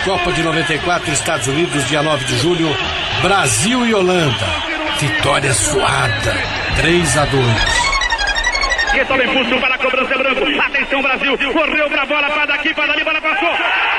Copa de 94, Estados Unidos, dia 9 de julho, Brasil e Holanda. Vitória suada, 3-2. Que tal o impulso para a cobrança, Branco? Atenção, Brasil, correu pra bola, para daqui, para dali, bola passou.